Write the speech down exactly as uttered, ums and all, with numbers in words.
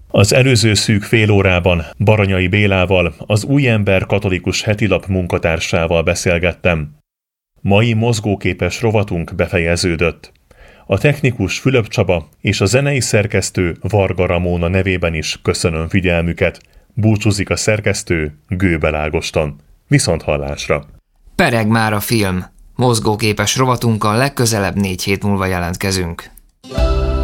Az előző szűk fél órában Baranyai Bélával, az Új Ember katolikus hetilap munkatársával beszélgettem. Mai mozgóképes rovatunk befejeződött. A technikus Fülöp Csaba és a zenei szerkesztő Varga Ramóna nevében is köszönöm figyelmüket. Búcsúzik a szerkesztő Gőbel Ágoston. Viszonthallásra! Pereg már a film. Mozgóképes rovatunkkal legközelebb négy hét múlva jelentkezünk.